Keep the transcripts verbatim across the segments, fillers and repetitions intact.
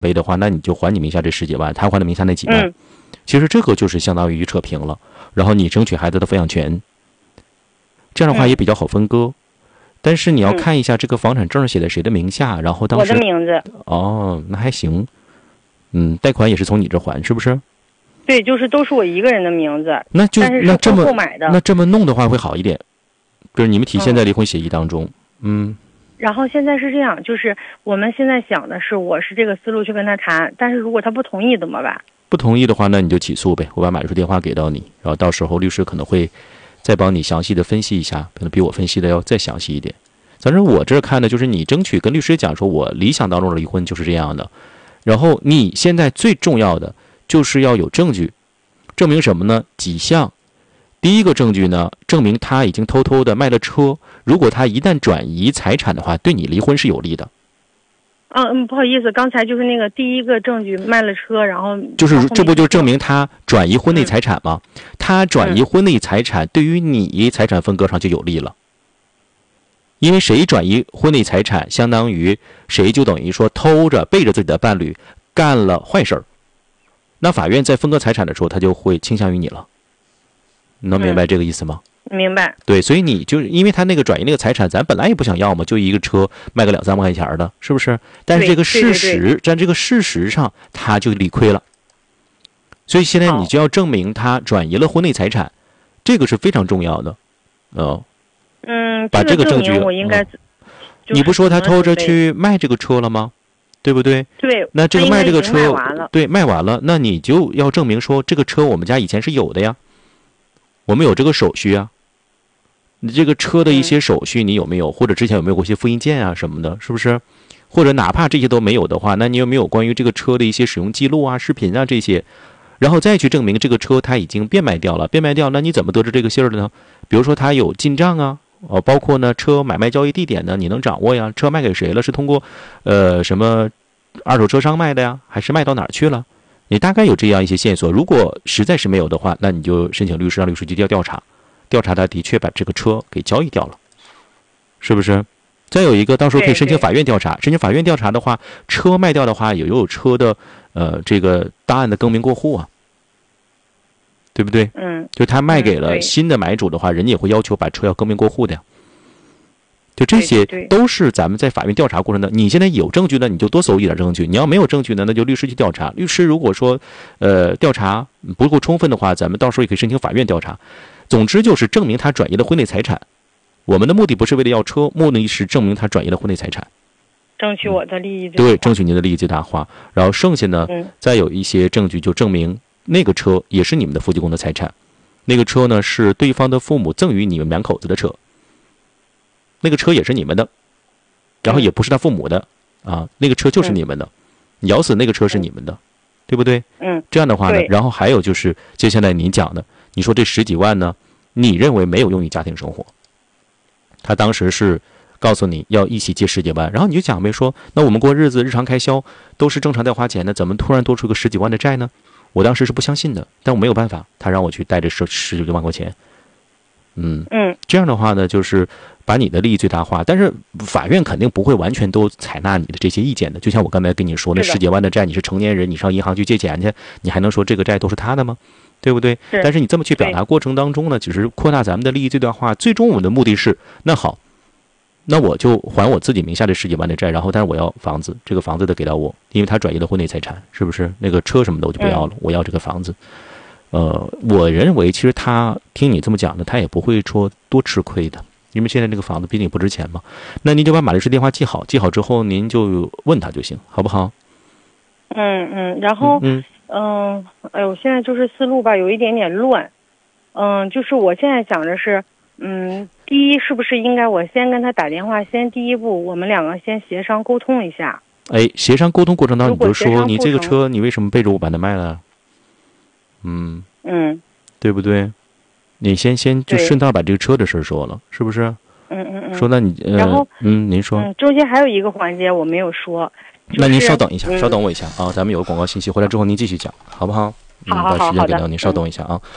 赔的话，那你就还你名下这十几万，他还你名下那几万。 嗯， 其实这个就是相当于扯平了，然后你争取孩子的抚养权，这样的话也比较好分割。嗯、但是你要看一下这个房产证写在谁的名下，然后当时我的名字。 哦，那还行。嗯，贷款也是从你这还，是不是？ 对，就是都是我一个人的名字。 那就但是那这么购买的， 那这么弄的话会好一点，就是你们体现在离婚协议当中。嗯。嗯然后现在是这样，就是我们现在想的是，我是这个思路去跟他谈，但是如果他不同意怎么办？ 不同意的话，那你就起诉呗。我把买主电话给到你，然后到时候律师可能会再帮你详细的分析一下，可能比我分析的要再详细一点。反正我这看的就是你争取跟律师讲说，我理想当中的离婚就是这样的。然后你现在最重要的就是要有证据，证明什么呢？几项。第一个证据呢，证明他已经偷偷的卖了车。如果他一旦转移财产的话，对你离婚是有利的。 嗯嗯，不好意思，刚才就是那个第一个证据卖了车，然后就是这不就证明他转移婚内财产吗？嗯、他转移婚内财产对于你财产分割上就有利了，因为谁转移婚内财产，相当于谁就等于说偷着背着自己的伴侣干了坏事儿。那法院在分割财产的时候，他就会倾向于你了。你能明白这个意思吗？ 嗯、明白。 对，所以你就因为他那个转移那个财产，咱本来也不想要嘛，就一个车卖个两三万块钱的，是不是？但是这个事实，在这个事实上，他就理亏了。所以现在你就要证明他转移了婚内财产，这个是非常重要的。哦， 嗯， 把这个证据， 我应该、嗯就是， 你不说他偷着去卖这个车了吗？对不对？ 对。 那这个卖这个车， 卖完了对，卖完了，那你就要证明说这个车我们家以前是有的呀。我们有这个手续啊，你这个车的一些手续你有没有？嗯、或者之前有没有过一些复印件啊什么的，是不是？或者哪怕这些都没有的话，那你有没有关于这个车的一些使用记录啊、视频啊这些？然后再去证明这个车它已经变卖掉了，变卖掉，那你怎么得知这个信儿的呢？比如说它有进账啊，哦，包括呢车买卖交易地点呢，你能掌握呀？车卖给谁了？是通过呃什么二手车商卖的呀，还是卖到哪儿去了？你大概有这样一些线索，如果实在是没有的话，那你就申请律师，让律师去调调查，调查他的确把这个车给交易掉了，是不是？再有一个，到时候可以申请法院调查，申请法院调查的话，车卖掉的话，也有车的呃这个档案的更名过户啊，对不对？ 嗯， 就他卖给了新的买主的话，人家也会要求把车要更名过户的呀。就这些都是咱们在法院调查过程的。你现在有证据呢，你就多搜一点证据；你要没有证据呢，那就律师去调查。律师如果说，呃，调查不够充分的话，咱们到时候也可以申请法院调查。总之就是证明他转移了婚内财产。我们的目的不是为了要车，目的是证明他转移了婚内财产， 争取我的利益最大化。 对，争取您的利益最大化。然后剩下呢， 嗯、 再有一些证据就证明那个车也是你们的夫妻共的财产。那个车呢是对方的父母赠予你们两口子的车。那个车也是你们的，然后也不是他父母的啊，那个车就是你们的，嗯、咬死那个车是你们的，嗯、对不对？ 嗯， 这样的话呢，然后还有就是接下来您讲的，你说这十几万呢，你认为没有用于家庭生活，他当时是告诉你要一起借十几万，然后你就讲呗，说那我们过日子日常开销都是正常在花钱的，怎么突然多出个十几万的债呢？我当时是不相信的，但我没有办法，他让我去贷这十十几万块钱。嗯嗯， 这样的话呢，就是把你的利益最大化，但是法院肯定不会完全都采纳你的这些意见的。就像我刚才跟你说，那十几万的债，你是成年人，你上银行去借钱去，你还能说这个债都是他的吗？对不对？但是你这么去表达过程当中呢，只是扩大咱们的利益最大化。最终我们的目的是，那好，那我就还我自己名下这十几万的债，然后但是我要房子，这个房子得给到我，因为他转移了婚内财产，是不是？那个车什么的我就不要了，嗯、我要这个房子。呃，我认为其实他听你这么讲的，他也不会说多吃亏的，因为现在这个房子毕竟不值钱嘛。那您就把马律师电话记好，记好之后您就问他就行，好不好？ 嗯嗯，然后嗯嗯、呃，哎呦，现在就是思路吧，有一点点乱。嗯、呃，就是我现在想着是，嗯，第一是不是应该我先跟他打电话，先第一步我们两个先协商沟通一下。 哎，协商沟通过程当中你就说你这个车你为什么背着我把它卖了？嗯嗯， 对不对？你先先就顺道把这个车的事说了，是不是？ 嗯嗯嗯。 说那你呃， 然后嗯，您说。 嗯，中间还有一个环节我没有说。就是、 那您稍等一下， 嗯、 稍等我一下啊，咱们有个广告信息，回来之后您继续讲，好不好？ 好好好， 把时间给到您，稍等一下啊。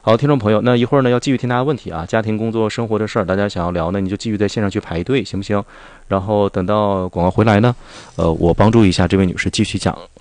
好，听众朋友，那一会儿呢要继续听大家问题啊，家庭、工作、生活的事儿，大家想要聊呢，你就继续在线上去排队，行不行？然后等到广告回来呢，呃，我帮助一下这位女士继续讲。